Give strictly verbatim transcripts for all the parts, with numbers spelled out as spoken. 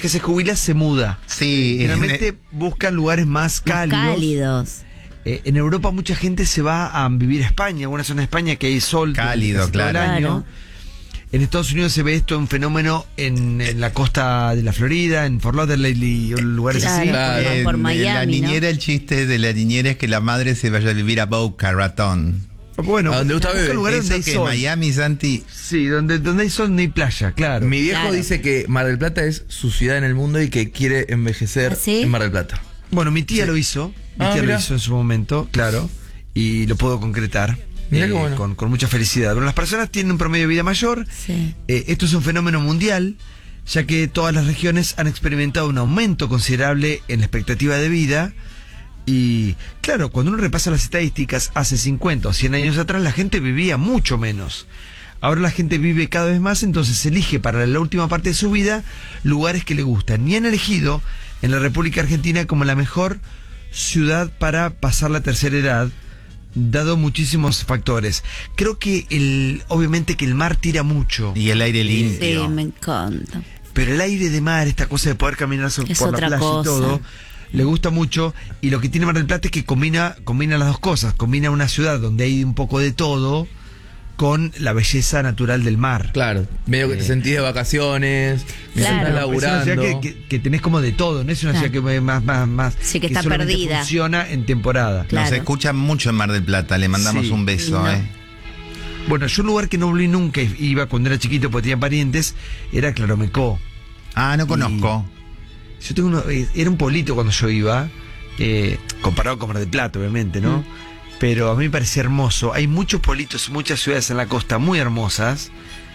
que se jubila se muda. Sí. Generalmente eh, buscan lugares más cálidos. Cálidos. Eh, en Europa mucha gente se va a vivir a España, alguna zona de España que hay sol Cálido, casi todo el claro. año. Claro. En Estados Unidos se ve esto un fenómeno en, en la costa de la Florida, en Fort Lauderdale y lugares Claro. así. Claro. en- por en la Miami, ¿no? niñera, el chiste de la niñera es que la madre se vaya a vivir a Boca Raton. Bueno, ¿A dónde gusta busca beber? lugares Eso donde hay que en sol. Miami, Santi. Sí, donde, donde hay sol no hay playa, claro. Mi viejo Claro. dice que Mar del Plata es su ciudad en el mundo y que quiere envejecer ¿Ah, sí? en Mar del Plata. Bueno, mi tía lo hizo, mi Ah, tía mirá. lo hizo en su momento, claro, y lo puedo concretar Mirá eh, qué bueno. con, con mucha felicidad. Pero las personas tienen un promedio de vida mayor, Sí. eh, esto es un fenómeno mundial, ya que todas las regiones han experimentado un aumento considerable en la expectativa de vida. Y claro, cuando uno repasa las estadísticas, hace cincuenta o cien años atrás la gente vivía mucho menos. Ahora la gente vive cada vez más, entonces elige para la última parte de su vida lugares que le gustan. Y han elegido en la República Argentina como la mejor ciudad para pasar la tercera edad, dado muchísimos factores. Creo que el, obviamente que el mar tira mucho, Y el aire Sí, limpio. me encanta. pero el aire de mar, esta cosa de poder caminar sobre, Es por la otra playa cosa. y todo, le gusta mucho. Y lo que tiene Mar del Plata es que combina, combina las dos cosas. Combina una ciudad donde hay un poco de todo con la belleza natural del mar. Claro, medio que te sentís de vacaciones, mientras Claro. estás Es una laburando. ciudad que, que- que tenés como de todo, no es una Claro. ciudad que más, más, más Sí, que está solamente perdida. funciona en temporada. Claro. Nos escuchan mucho en Mar del Plata. Le mandamos Sí. un beso, No. ¿eh? Bueno, yo un lugar que no volví nunca, iba cuando era chiquito porque tenía parientes, era Claromecó. Ah, no conozco. Yo tengo uno, eh, era un pueblito cuando yo iba, eh, comparado con Mar del Plata, obviamente, ¿no? Mm. Pero a mí me parecía hermoso. Hay muchos pueblitos, muchas ciudades en la costa muy hermosas,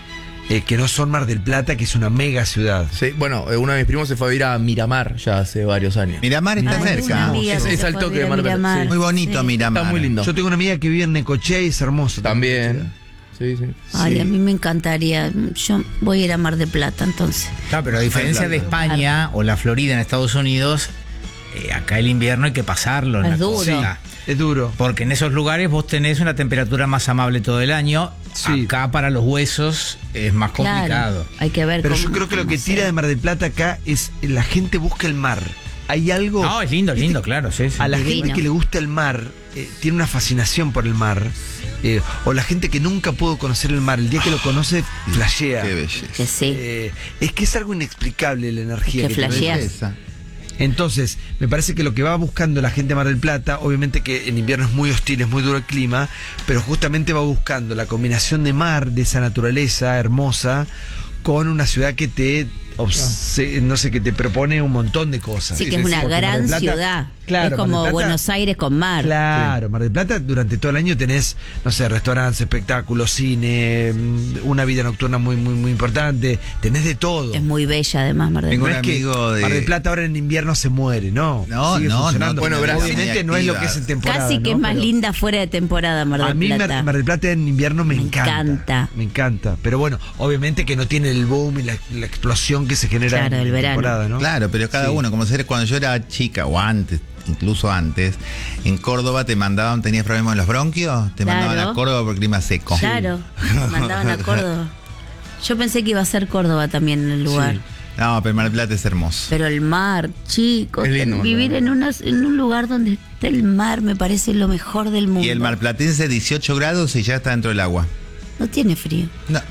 eh, que no son Mar del Plata, que es una mega ciudad. Sí, bueno, eh, uno de mis primos se fue a vivir a Miramar ya hace varios años. Miramar está Ay, cerca. una amiga Es- que es se al fue a toque vivir de a Mar del Plata, Miramar. sí. Muy bonito Sí. Miramar. Está muy lindo. Yo tengo una amiga que vive en Necochea y es hermoso. También. Sí, sí. Ay, Sí. a mí me encantaría. Yo voy a ir a Mar del Plata entonces. Claro, pero a diferencia de España o la Florida en Estados Unidos, eh, acá el invierno hay que pasarlo. en Es la duro. costa. Es duro. Porque en esos lugares vos tenés una temperatura más amable todo el año. Sí. Acá para los huesos es más complicado. Claro, hay que ver Pero cómo- yo creo que lo que cómo tira sea. de Mar del Plata acá es la gente busca el mar. Hay algo... No, es lindo, lindo, claro. Sí, sí. A la Divino. gente que le gusta el mar, eh, tiene una fascinación por el mar, eh, o la gente que nunca pudo conocer el mar, el día que lo conoce, flashea. Qué belleza. Que sí. Eh, es que es algo inexplicable la energía Que que, tiene. flasheas. Belleza. Entonces, me parece que lo que va buscando la gente de Mar del Plata, obviamente que en invierno es muy hostil, es muy duro el clima, pero justamente va buscando la combinación de mar, de esa naturaleza hermosa, con una ciudad que te, obse- no sé, que te propone un montón de cosas. Sí, que es una Porque Mar gran del Plata- ciudad. Claro, es Mar como del Plata- Buenos Aires con mar. Claro, Mar del Plata durante todo el año tenés, no sé, restaurantes, espectáculos, cine, mm, una vida nocturna muy, muy, muy importante, tenés de todo. Es muy bella además Mar del Tengo No un es que amigo de- Mar del Plata ahora en invierno se muere, no. No, Sigue no, funcionando. no, Bueno, tiene Brasil, vida obviamente muy no es lo que activa. es en temporada. Casi que ¿no? es más Pero linda fuera de temporada Mar del a mí Mar, Plata. Mar del Plata en invierno me, Me encanta. encanta. Me encanta. Pero bueno, obviamente que no tiene el boom y la, la explosión que se genera Claro, en el verano. temporada, ¿no? Claro, pero cada Sí. uno, como ser cuando yo era chica o antes, incluso antes, en Córdoba te mandaban, tenías problemas en los bronquios, te Claro. mandaban a Córdoba por clima seco. Claro, mandaban a Córdoba. Yo pensé que iba a ser Córdoba también en el lugar. Sí. No, pero Mar del Plata es hermoso. Pero el mar, chicos, Es lindo, vivir ¿no? en, una, en un lugar donde está el mar me parece lo mejor del mundo. Y el marplatense dieciocho grados y ya está dentro del agua. No tiene frío. No.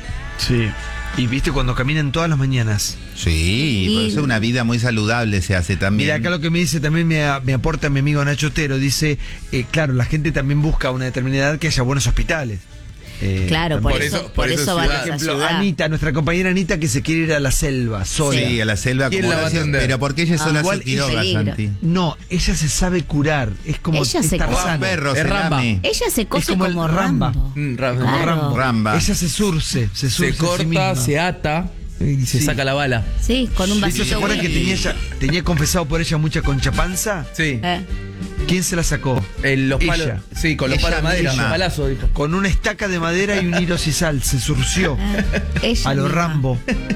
Sí. Y viste cuando caminan todas las mañanas. Sí, Y- por eso una vida muy saludable se hace también. Mira, acá lo que me dice también me, a- me aporta mi amigo Nacho Otero. Dice, eh, claro, la gente también busca a una determinada edad que haya buenos hospitales. Eh, Claro, por, Por eso, eso- por por eso, eso van ciudad. a esa Por ejemplo, ciudad. Anita, nuestra compañera Anita, que se quiere ir a la selva sola. Sí, a la selva ¿Quién como la va a oración, atender? pero porque ella Ah, sola igual se tiró, es peligro. Santi. No, ella se sabe curar. Es como Ella se es cura. Tarzana. Perros, Es el Ramba. Ami. Ella se cose como como, el Ramba. Rambo. Mm, Ram- Claro. como Rambo. Ramba. Ella se surce, se surce. Se a sí corta, misma. se ata y se Sí. saca la bala. Sí, con un ¿Viste? ¿Se vasito. acuerdan que tenía, ella, tenía confesado por ella mucha concha panza? Sí. Eh, ¿Quién se la sacó? El- los palos. Ella. Sí, con los Ella palos de madera. misma. Palazo, dijo. Con una estaca de madera y un hilo sisal. Se surció. ella A lo misma. Rambo.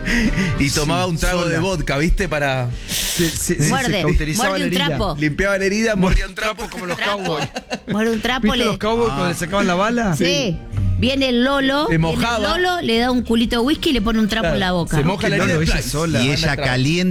Y tomaba Sí, un trago sola. de vodka, ¿viste? Para. Se, se, se- Muerde, se cauterizaba muerde la un herida. trapo. Limpiaba la herida, mordía un trapo. Como los Trapo. cowboys. Muerde un trapo, ¿Viste le... los cowboys cuando le sacaban la bala? Sí. Viene el Lolo, Se viene el mojaba. Lolo, le da un culito de whisky y le pone un trapo en la boca. Se moja la No, herida. ella ¡play! sola. Y Manda ella trago. caliente